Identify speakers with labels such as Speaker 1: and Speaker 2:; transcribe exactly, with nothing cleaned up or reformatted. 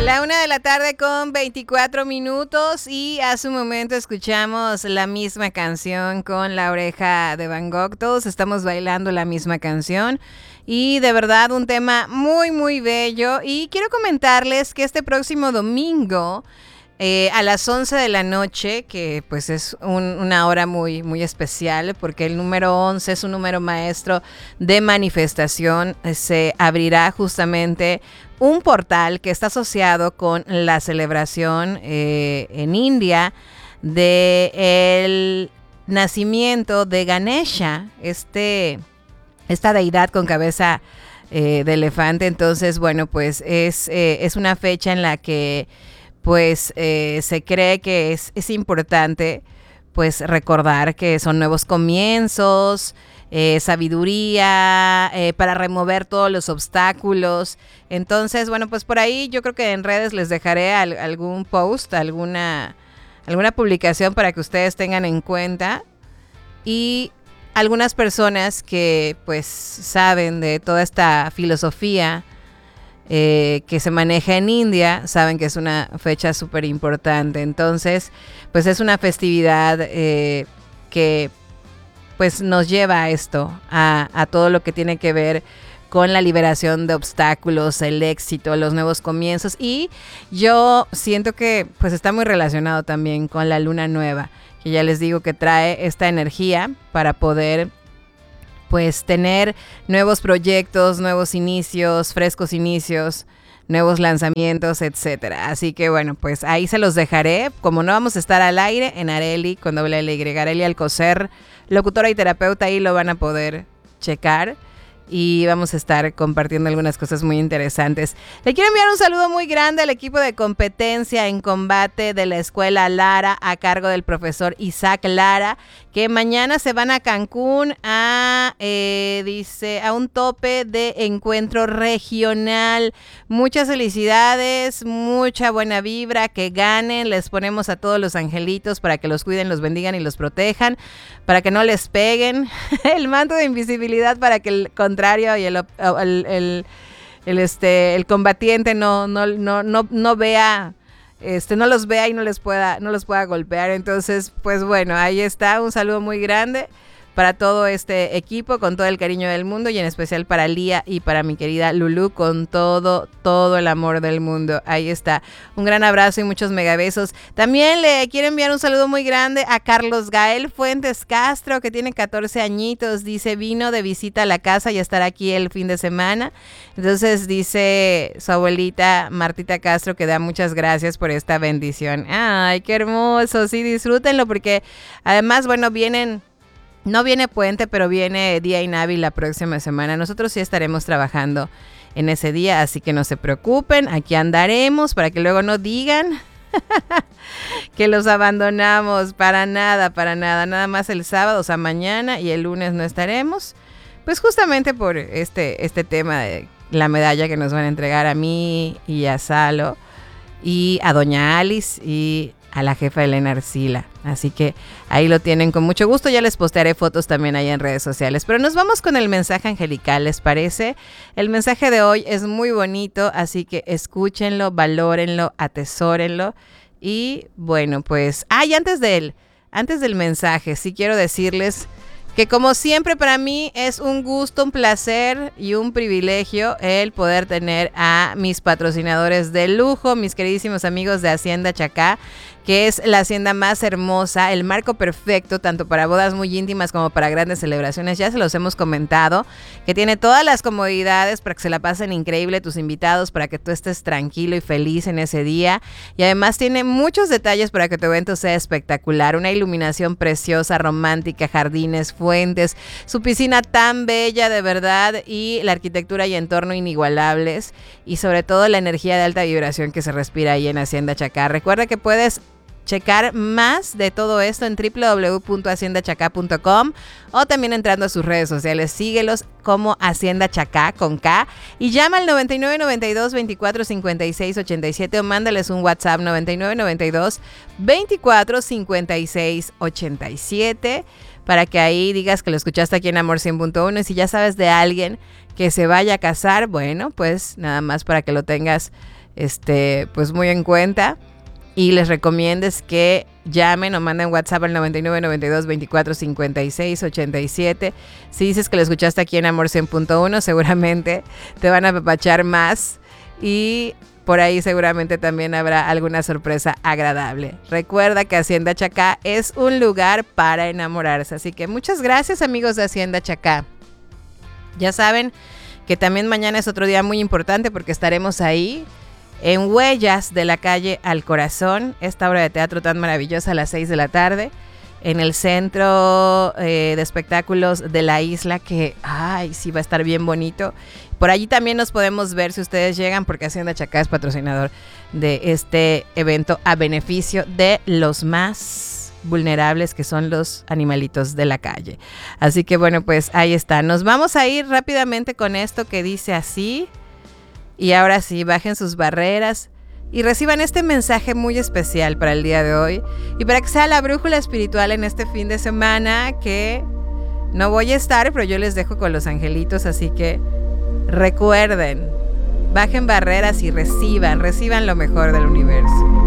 Speaker 1: La una de la tarde con veinticuatro minutos y hace un momento escuchamos la misma canción con La Oreja de Van Gogh. Todos estamos bailando la misma canción y de verdad un tema muy muy bello. Y quiero comentarles que este próximo domingo eh, a las once de la noche, que pues es un, una hora muy, muy especial porque el número once es un número maestro de manifestación, se abrirá justamente un portal que está asociado con la celebración eh, en India de el nacimiento de Ganesha, este, esta deidad con cabeza eh, de elefante. Entonces, bueno, pues es, eh, es una fecha en la que pues eh, se cree que es, es importante pues recordar que son nuevos comienzos, Eh, sabiduría, eh, para remover todos los obstáculos. Entonces, bueno, pues por ahí yo creo que en redes les dejaré al, algún post, alguna, alguna publicación para que ustedes tengan en cuenta. Y algunas personas que pues saben de toda esta filosofía eh, que se maneja en India, saben que es una fecha súper importante. Entonces, pues es una festividad eh, que pues nos lleva a esto, a, a todo lo que tiene que ver con la liberación de obstáculos, el éxito, los nuevos comienzos. Y yo siento que pues está muy relacionado también con la luna nueva, que ya les digo que trae esta energía para poder pues tener nuevos proyectos, nuevos inicios, frescos inicios, nuevos lanzamientos, etcétera. Así que bueno, pues ahí se los dejaré. Como no vamos a estar al aire, en Areli, con doble L Y, Areli Alcocer, locutora y terapeuta, ahí lo van a poder checar. Y vamos a estar compartiendo algunas cosas muy interesantes. Le quiero enviar un saludo muy grande al equipo de competencia en combate de la Escuela Lara, a cargo del profesor Isaac Lara, que mañana se van a Cancún a, eh, dice, a un tope de encuentro regional. Muchas felicidades, mucha buena vibra, que ganen. Les ponemos a todos los angelitos para que los cuiden, los bendigan y los protejan, para que no les peguen. El manto de invisibilidad para que el contrario y el, el, el, el, este, el combatiente no, no, no, no, no vea... Este, no los vea y no les pueda, no los pueda golpear. Entonces, pues bueno, ahí está, un saludo muy grande para todo este equipo, con todo el cariño del mundo, y en especial para Lía y para mi querida Lulú, con todo, todo el amor del mundo. Ahí está, un gran abrazo y muchos megabesos. También le quiero enviar un saludo muy grande a Carlos Gael Fuentes Castro, que tiene catorce añitos. Dice, vino de visita a la casa y estará aquí el fin de semana. Entonces dice su abuelita Martita Castro que da muchas gracias por esta bendición. Ay, qué hermoso, sí, disfrútenlo, porque además, bueno, vienen... No viene puente, pero viene día inhábil la próxima semana. Nosotros sí estaremos trabajando en ese día, así que no se preocupen. Aquí andaremos para que luego no digan que los abandonamos. Para nada, para nada. Nada más el sábado, o sea, mañana, y el lunes no estaremos. Pues justamente por este, este tema de la medalla que nos van a entregar a mí y a Salo y a doña Alice y a la jefa Elena Arcila. Así que ahí lo tienen con mucho gusto. Ya les postearé fotos también ahí en redes sociales. Pero nos vamos con el mensaje angelical, ¿les parece? El mensaje de hoy es muy bonito, así que escúchenlo, valórenlo, atesórenlo. Y bueno, pues... Ah, y antes de él, antes del mensaje, sí quiero decirles que como siempre para mí es un gusto, un placer y un privilegio el poder tener a mis patrocinadores de lujo, mis queridísimos amigos de Hacienda Chacá, que es la hacienda más hermosa, el marco perfecto tanto para bodas muy íntimas como para grandes celebraciones. Ya se los hemos comentado, que tiene todas las comodidades para que se la pasen increíble tus invitados, para que tú estés tranquilo y feliz en ese día, y además tiene muchos detalles para que tu evento sea espectacular, una iluminación preciosa, romántica, jardines, fuentes, su piscina tan bella de verdad, y la arquitectura y entorno inigualables, y sobre todo la energía de alta vibración que se respira ahí en Hacienda Chacá. Recuerda que puedes checar más de todo esto en doble u doble u doble u punto hacienda chacá punto com o también entrando a sus redes sociales. Síguelos como Hacienda Chacá con K y llama al noventa y nueve noventa y dos veinticuatro cincuenta y seis ochenta y siete o mándales un WhatsApp noventa y nueve noventa y dos veinticuatro cincuenta y seis ochenta y siete para que ahí digas que lo escuchaste aquí en Amor cien punto uno. Y si ya sabes de alguien que se vaya a casar, bueno, pues nada más para que lo tengas este, pues muy en cuenta. Y les recomiendes que llamen o manden WhatsApp al noventa y nueve, noventa y dos, veinticuatro, cincuenta y seis, ochenta y siete. Si dices que lo escuchaste aquí en Amor cien punto uno, seguramente te van a apapachar más. Y por ahí seguramente también habrá alguna sorpresa agradable. Recuerda que Hacienda Chacá es un lugar para enamorarse. Así que muchas gracias, amigos de Hacienda Chacá. Ya saben que también mañana es otro día muy importante porque estaremos ahí en Huellas de la calle al Corazón, esta obra de teatro tan maravillosa a las seis de la tarde, en el centro eh, de espectáculos de la isla, que ay, sí va a estar bien bonito. Por allí también nos podemos ver si ustedes llegan, porque Hacienda Chacá es patrocinador de este evento a beneficio de los más vulnerables, que son los animalitos de la calle. Así que bueno, pues ahí está. Nos vamos a ir rápidamente con esto que dice así. Y ahora sí, bajen sus barreras y reciban este mensaje muy especial para el día de hoy y para que sea la brújula espiritual en este fin de semana, que no voy a estar, pero yo les dejo con los angelitos, así que recuerden, bajen barreras y reciban, reciban lo mejor del universo.